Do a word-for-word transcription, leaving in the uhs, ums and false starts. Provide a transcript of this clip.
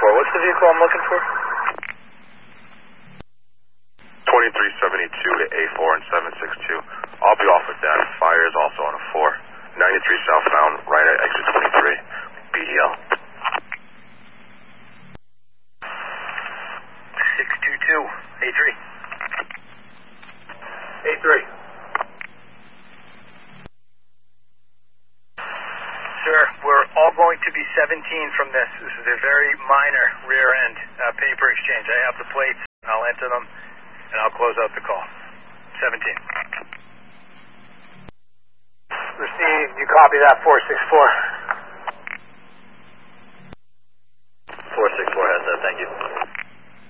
four. What's the vehicle I'm looking for? twenty-three seventy-two to A four and seven six two. I'll be off with that. Fire is also on a four. ninety-three southbound, right at exit twenty-three. B D L. six two two, A three. A three. Sir, we're all going to be seventeen from this. This is a very minor rear end uh, paper exchange. I have the plates. I'll enter them, and I'll close out the call. seventeen. Received. You copy that, four six four. four six four has that. Thank you.